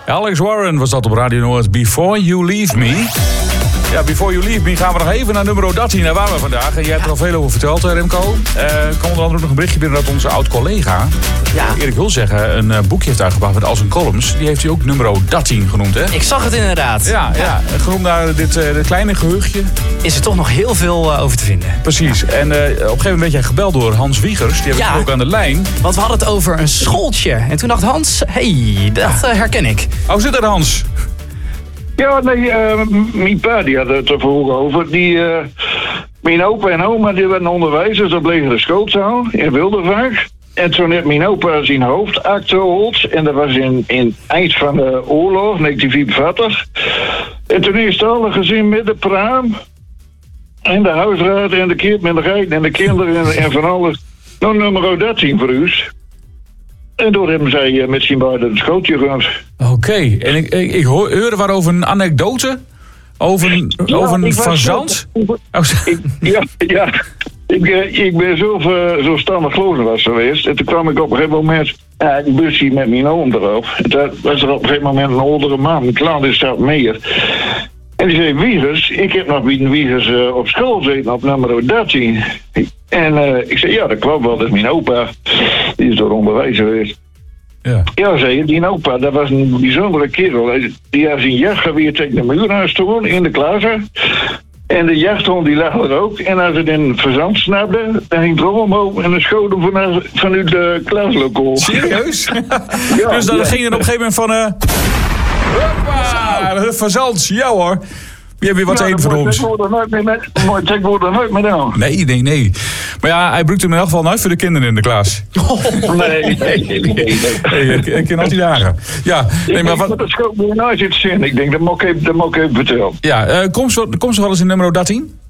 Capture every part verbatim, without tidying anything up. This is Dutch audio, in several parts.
Alex Warren was dat op Radio Noord. Before You Leave Me. Ja, Before You Leave Me gaan we nog even naar nummer dertien. Daar waren we vandaag. En jij hebt er al veel over verteld, Remco. Uh, er kwam onder andere ook nog een berichtje binnen dat onze oud-collega, ja. Erik Hulzeggen, een uh, boekje heeft uitgebracht met al zijn columns. Die heeft hij ook nummer dertien genoemd, hè? Ik zag het inderdaad. Ja, ja. ja. genoemd naar dit, uh, dit kleine geheugje. Is er toch nog heel veel uh, over te vinden. Precies. Ja. En uh, op een gegeven moment werd jij gebeld door Hans Wiegers. Die heb ja. ik ook aan de lijn. Want we hadden het over een schooltje. En toen dacht Hans, hé, hey, dat uh, herken ik. Hoe zit het, Hans? Ja, nee, uh, mijn pa die had het er vroeger over. Die, uh, mijn opa en oma die werden onderwijzers op lagere schoolzaal in Wildervaart. En toen heeft mijn opa zijn hoofdacte gehoord. En dat was in, in eind van de oorlog, negentien vierenveertig. En toen is het alle gezin met de praam. En de huisraad en de kinderen en de kinderen en, en van alles. Nou, nummer dertien voor u. En door hebben zij met zijn beiden het schootje gehad. Oké, okay. en ik, ik, ik hoorde waar over een anekdote. Over een, ja, over een fazant. Zo, ik, ja, ja. Ik, ik ben zo, zo standig gelozen was geweest. En toen kwam ik op een gegeven moment uh, een busje met mijn oom erop. En toen was er op een gegeven moment een oudere man. Mijn klant is dat meer. En die zei, Wiegers, ik heb nog bij Wiegers uh, op school gezeten op nummer dertien. En uh, ik zei, ja, dat klopt wel, dat is mijn opa. Die is door onderwijs geweest. Ja, ja zei je, die opa, dat was een bijzondere kerel. Die had zijn jachtgeweer tegen de muur aan stoel in de klas. En de jachthond die lag er ook. En als het in verzand snapte, dan ging het omhoog en dan schoot hem vanuit, vanuit de klaslokaal. Serieus? Ja, dus dan ja. ging je op een gegeven moment van... Uh... Hoppa, verzand, ja hoor. Je hebt weer wat te eten voor ons. Mooi tekwoord er nooit meer aan. Nee, nee, nee. Maar ja, hij broekt hem in elk geval nooit voor de kinderen in de klas. Oh. Nee, nee, nee. nee. Hey, ik ken al die dagen. Ja, nee, ik maar wat... dat schoot me nou zit zin. Ik denk, dat moet ik even, dat moet ik even vertellen. Ja, uh, kom, ze, kom ze wel eens in nummer dertien?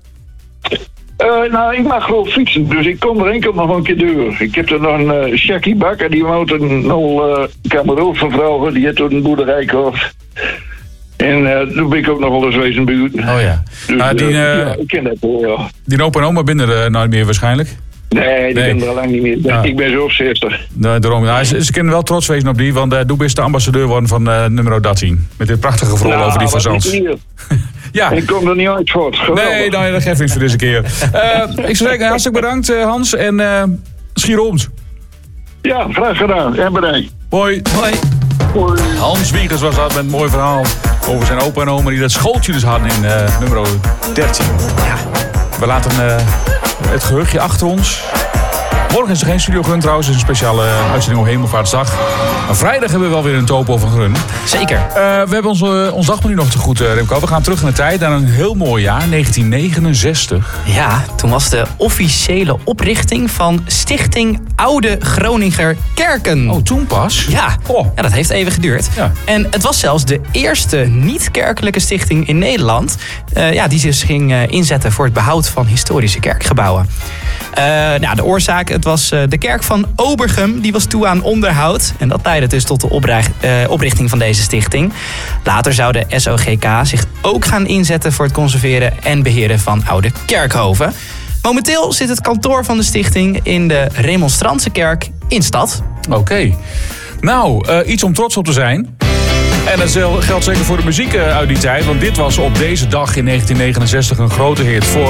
Uh, nou, ik mag gewoon fietsen, dus ik kom er enkel nog een keer door. Ik heb er nog een uh, Jackie Bakker, die woont een nul uh, kameroot van vrouwen, die heeft ook een boerderij gekocht. En uh, toen ben ik ook nog wel eens wezen in de buurt. Oh ja. Dus, uh, die, uh, ja, ik ken dat wel, ja. Die opa en oma binnen er uh, nooit meer waarschijnlijk? Nee, die nee. ben er al lang niet meer. Ja. Ik ben zo zestig. Nee, daarom. Nou, ze, ze kunnen wel trots wezen op die, want uh, Doe is de ambassadeur worden van uh, nummer dertien. Met dit prachtige verhaal nou, over die fazants. Ja. Ik kom er niet uit voor. Geweldig. Nee, nou, dat geeft niks voor deze keer. Uh, ik zou zeggen, hartstikke bedankt uh, Hans en uh, schier rond. Ja, graag gedaan en bedankt. Hoi. Hoi. Hoi. Hans Wiegers was dat met een mooi verhaal over zijn opa en oma die dat schooltje dus hadden in uh, nummer dertien. Ja. We laten uh, het geheugje achter ons. Morgen is er geen Studio Grun trouwens. Het is een speciale uitzending op Hemelvaartsdag. Maar vrijdag hebben we wel weer een topo van Grun. Zeker. Uh, we hebben ons, uh, ons dagmenu nog te goed, uh, Remco. We gaan terug in de tijd naar een heel mooi jaar, negentien negenenzestig. Ja, toen was de officiële oprichting van Stichting Oude Groninger Kerken. Oh, toen pas? Ja, oh. ja dat heeft even geduurd. Ja. En het was zelfs de eerste niet-kerkelijke stichting in Nederland... Uh, ja, die zich ging uh, inzetten voor het behoud van historische kerkgebouwen. Uh, nou, de oorzaak, het was uh, de kerk van Obergum, die was toe aan onderhoud. En dat leidde dus tot de opricht, uh, oprichting van deze stichting. Later zou de S O G K zich ook gaan inzetten voor het conserveren en beheren van oude kerkhoven. Momenteel zit het kantoor van de stichting in de Remonstrantse kerk in Stad. Oké. Okay. Nou, uh, iets om trots op te zijn. En dat geldt zeker voor de muziek uit die tijd. Want dit was op deze dag in negentien negenenzestig een grote hit voor